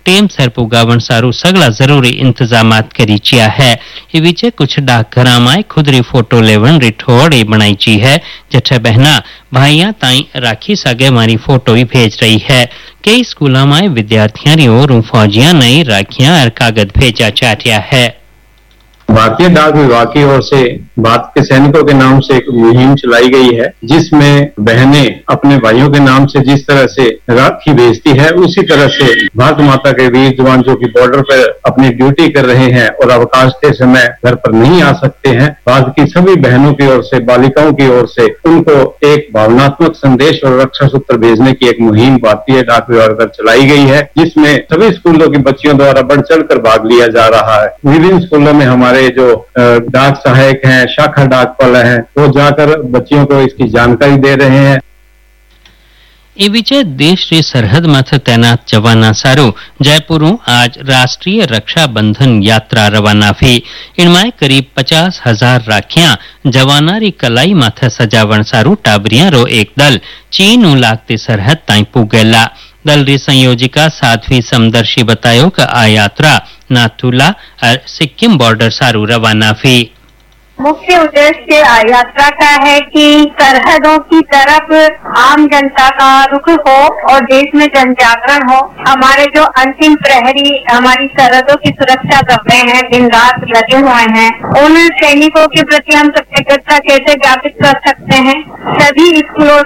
टेम sir पुगावण सारू सगला जरूरी इंतजामात करी चिया है। ये विचे कुछ डाकघरा में खुदरी फोटो लेवन रिठोड़ बनाई ची है, जठे बहना भाइया ताई राखी सगे मारी फोटो ही भेज रही है। कई स्कूलों में विद्यार्थियों और फौजियां नई राखियां और कागज भेजा चाहतिया है। भारतीय डाक विभाग की ओर से भारत के सैनिकों के नाम से एक मुहिम चलाई गई है, जिसमें बहनें अपने भाइयों के नाम से जिस तरह से राखी भेजती है, उसी तरह से भारत माता के वीर जवान जो कि बॉर्डर पर अपनी ड्यूटी कर रहे हैं और अवकाश के समय घर पर नहीं आ सकते हैं, भारत की सभी बहनों की ओर से, बालिकाओं की ओर से उनको एक भावनात्मक संदेश और रक्षा सूत्र भेजने की एक मुहिम भारतीय डाक विभाग पर चलाई गई है, जिसमें सभी स्कूलों की बच्चियों द्वारा बढ़ चढ़कर भाग लिया जा रहा है। विभिन्न स्कूलों में हमारे जो डाक सहायक हैं, शाखा डाकपाल हैं, वो जाकर बच्चियों को इसकी जानकारी दे रहे हैं। એ બીચે દેશની સરહદ માથે તૈનાત જવાના સારું જયપુર आज राष्ट्रीय रक्षा बंधन यात्रा रवाना हुई। इनमें करीब 50,000 राखियां जवानारी कलाई माथे सजावण सारू टाबरिया रो एक दल चीन लागती सरहद ताई पुगेला। दल री संयोजिका साध्वी समदर्शी बतायो कि आ यात्रा नाथुला और सिक्किम बॉर्डर सारू रवाना हुई। मुख्य उद्देश्य यात्रा का है कि सरहदों की तरफ आम जनता का रुख हो और देश में जन जागरण हो। हमारे जो अंतिम प्रहरी हमारी सरहदों की सुरक्षा कर रहे हैं, दिन रात लगे हुए हैं, उन सैनिकों के प्रति हम कृतज्ञता कैसे ज्ञापित कर सकते हैं। सभी स्कूलों